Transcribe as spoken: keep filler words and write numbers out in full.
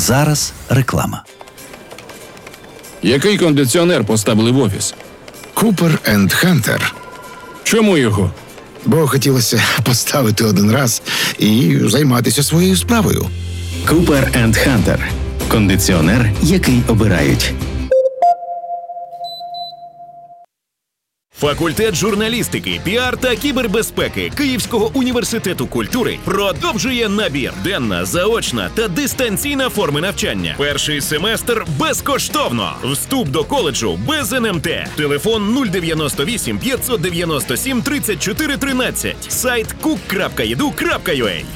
зараз реклама. Який кондиціонер поставили в офіс? Купер енд Хантер. Чому його? Бо хотілося поставити один раз і займатися своєю справою. Купер енд Хантер. Кондиціонер, який обирають. Факультет журналістики, піар та кібербезпеки Київського університету культури продовжує набір. Денна, заочна та дистанційна форми навчання. Перший семестр безкоштовно. Вступ до коледжу без ен ем те. Телефон нуль дев'яносто вісім п'ятсот дев'яносто сім тридцять чотири тринадцять. Сайт кук крапка і ді ю крапка ю а.